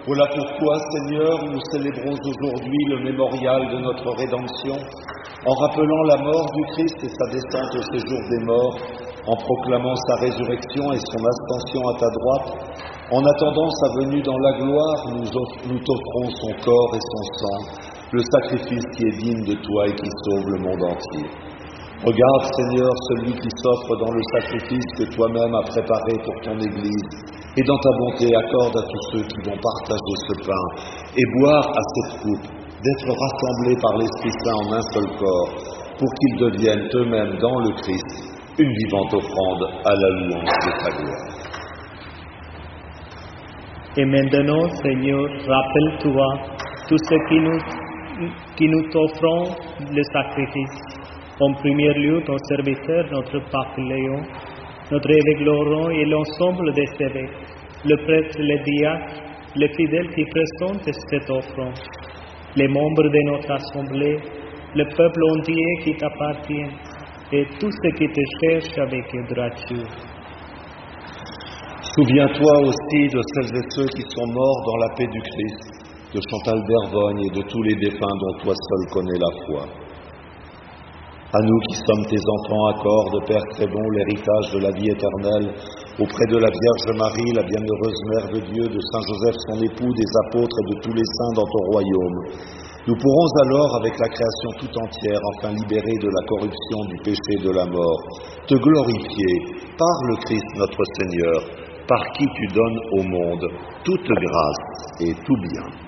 Voilà pourquoi, Seigneur, nous célébrons aujourd'hui le mémorial de notre rédemption, en rappelant la mort du Christ et sa descente au séjour des morts, en proclamant sa résurrection et son ascension à ta droite. En attendant sa venue dans la gloire, nous t'offrons son corps et son sang, le sacrifice qui est digne de toi et qui sauve le monde entier. Regarde, Seigneur, celui qui s'offre dans le sacrifice que toi-même as préparé pour ton Église, et dans ta bonté accorde à tous ceux qui vont partager ce pain et boire à cette coupe, d'être rassemblés par l'Esprit Saint en un seul corps, pour qu'ils deviennent eux-mêmes dans le Christ une vivante offrande à la louange de ta gloire. Et maintenant, Seigneur, rappelle-toi tout ce qui nous t'offrons le sacrifice. En premier lieu, ton serviteur, notre pape Léon, notre évêque Laurent et l'ensemble des évêques, le prêtre, les diacres, les fidèles qui présentent cette offrande, les membres de notre assemblée, le peuple entier qui t'appartient et tous ceux qui te cherchent avec droiture. Souviens-toi aussi de celles et ceux qui sont morts dans la paix du Christ, de Chantal Bervogne et de tous les défunts dont toi seul connais la foi. À nous qui sommes tes enfants, accorde, Père très bon, l'héritage de la vie éternelle, auprès de la Vierge Marie, la bienheureuse Mère de Dieu, de Saint Joseph son époux, des apôtres et de tous les saints dans ton royaume. Nous pourrons alors, avec la création tout entière, enfin libérés de la corruption, du péché et de la mort, te glorifier par le Christ notre Seigneur, par qui tu donnes au monde toute grâce et tout bien.